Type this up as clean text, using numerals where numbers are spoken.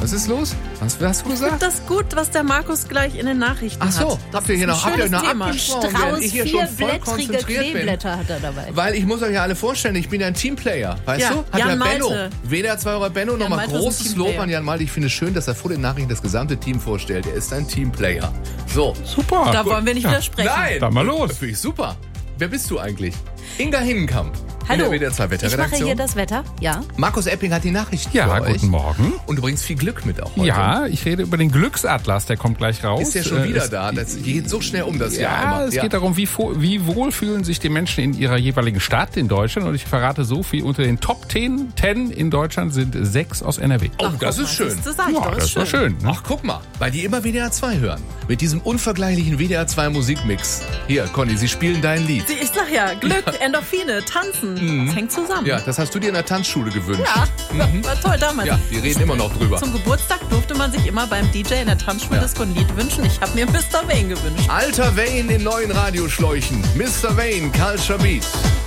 Was ist los? Was hast du gesagt? Das ist gut, was der Markus gleich in den Nachrichten hat. Ach so, habt ihr noch abgesprochen, Strauß, ich hier schon voll 4-blättrige konzentriert bin? Kleeblätter hat er dabei. Weil ich muss euch ja alle vorstellen, ich bin ja ein Teamplayer, weißt Ja, du? Hat Jan der Benno, Malte. WDR 2 Euro Benno, nochmal Malte ist ein großes Lob Teamplayer. an Jan Malte. Ich finde es schön, dass er vor den Nachrichten das gesamte Team vorstellt. Er ist ein Teamplayer. So. Super. Da wollen wir nicht widersprechen. Nein! Dann mal los. Das finde ich super. Wer bist du eigentlich? Inga Hinnenkamp. Hallo, In der WDR 2 ich mache Wetterredaktion. hier das Wetter, ja. Markus Epping hat die Nachrichten Ja, für euch. guten Morgen. Und du bringst viel Glück mit auch heute. Ja, ich rede über den Glücksatlas, der kommt gleich raus. Ist ja schon wieder Es- da. Das geht so schnell um das Jahr Ja, immer. es geht darum, wie wohl fühlen sich die Menschen in ihrer jeweiligen Stadt in Deutschland. Und ich verrate so viel, unter den Top 10 in Deutschland sind 6 aus NRW. Oh, das ist schön. Das sag ich Ja, doch, das war schön. Ne? Ach, guck mal, weil die immer WDR 2 hören. Mit diesem unvergleichlichen WDR 2 Musikmix. Hier, Conny, sie spielen dein Lied. Ich sag ja, Glück, Endorphine, Tanzen, das hängt zusammen. Ja, das hast du dir in der Tanzschule gewünscht. Ja, war toll damals. Ja, wir reden immer noch drüber. Zum Geburtstag durfte man sich immer beim DJ in der Tanzschule-Disco ein Lied wünschen. Ich habe mir Mr. Wayne gewünscht. Alter Wayne in neuen Radioschläuchen. Mr. Wayne, Culture Beat.